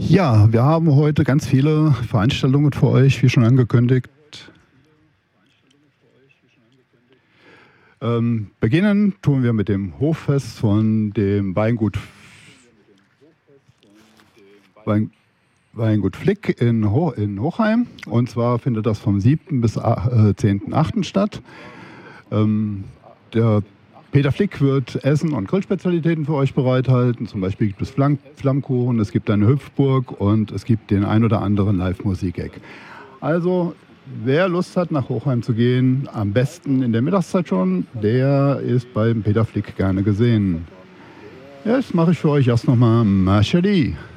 Ja, wir haben heute ganz viele Veranstaltungen für euch, wie schon angekündigt. Beginnen tun wir mit dem Hoffest von dem Wein, Weingut Flick in Hochheim. Und zwar findet das vom 7. bis 10.8. statt. Der Peter Flick wird Essen und Grillspezialitäten für euch bereithalten. Zum Beispiel gibt es Flammkuchen, es gibt eine Hüpfburg und es gibt den ein oder anderen Live-Musik-Eck. Also, wer Lust hat, nach Hochheim zu gehen, am besten in der Mittagszeit schon, der ist beim Peter Flick gerne gesehen. Jetzt mache ich für euch erst nochmal Marcherie.